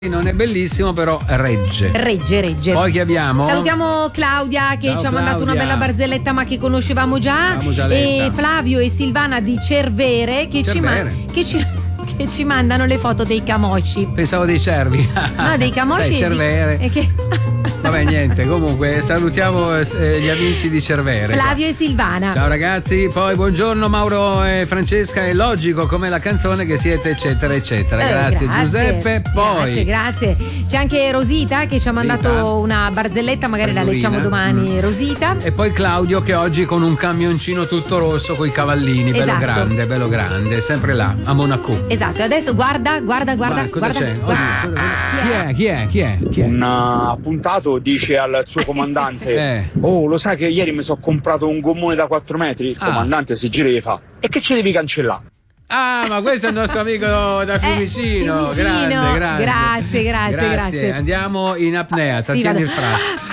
Non è bellissimo, però regge. Regge. Poi che abbiamo? Salutiamo Claudia che ci ha mandato una bella barzelletta, ma che conoscevamo già. E Flavio e Silvana di Cervere che ci mandano le foto dei camosci. Pensavo dei cervi. No, dei camosci. Cervere. Vabbè, niente, comunque salutiamo gli amici di Cervere. Flavio e Silvana. Ciao ragazzi, poi buongiorno Mauro e Francesca, è logico come la canzone che siete eccetera eccetera. Grazie Giuseppe. Poi Grazie. C'è anche Rosita che ci ha mandato una barzelletta, magari la leggiamo domani. Rosita. E poi Claudio che oggi con un camioncino tutto rosso con i cavallini, bello grande, sempre là a Monaco. Esatto, adesso guarda. Cosa c'è? Chi è? Un puntato dice al suo comandante oh, lo sai che ieri mi sono comprato un gommone da 4 metri? Il comandante si gira e gli fa: e che ce devi cancellare? Ah, ma questo è il nostro amico da Fiumicino. Grande. Grazie. Andiamo in apnea, trattieni il fratto.